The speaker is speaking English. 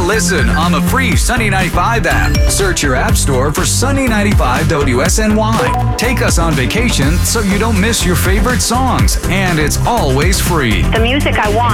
listen on the free Sunny 95 app. Search your app store for Sunny 95 WSNY. Take us on vacation so you don't miss your favorite songs, and it's always free. The music I want.